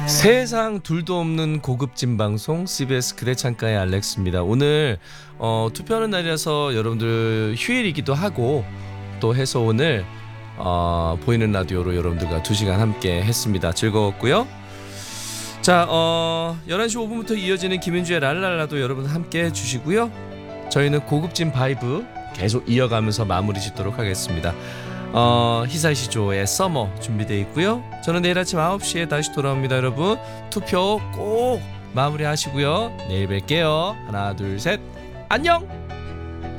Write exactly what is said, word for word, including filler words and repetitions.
세상 둘도 없는 고급진 방송 씨비에스 그대 창가의 알렉스입니다. 오늘 어, 투표하는 날이라서 여러분들 휴일이기도 하고 또 해서 오늘 어, 보이는 라디오로 여러분들과 두 시간 함께 했습니다. 즐거웠고요. 자, 어, 열한 시 오 분부터 이어지는 김윤주의 랄랄라도 여러분 함께 해주시고요. 저희는 고급진 바이브 계속 이어가면서 마무리 짓도록 하겠습니다. 어, 히사이시조의 서머 준비되어 있고요. 저는 내일 아침 아홉 시에 다시 돌아옵니다. 여러분 투표 꼭 마무리 하시고요. 내일 뵐게요. 하나 둘 셋 안녕.